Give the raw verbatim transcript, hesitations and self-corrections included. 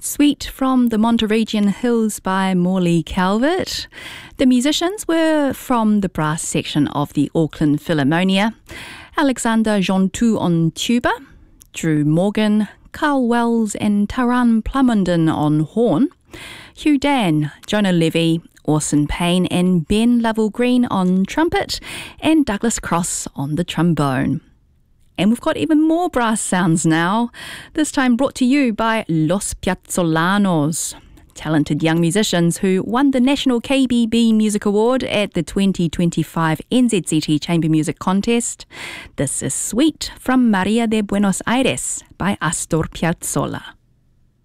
Suite from the Monteregian Hills by Morley Calvert. The musicians were from the brass section of the Auckland Philharmonia. Alexander Jontou on tuba, Drew Morgan, Carl Wells and Taran Plumondon on horn, Hugh Dan, Jonah Levy, Orson Payne and Ben Lovell Green on trumpet, and Douglas Cross on the trombone. And we've got even more brass sounds now, this time brought to you by Los Piazzolanos, talented young musicians who won the National K B B Music Award at the twenty twenty-five N Z C T Chamber Music Contest. This is Suite from Maria de Buenos Aires by Astor Piazzolla.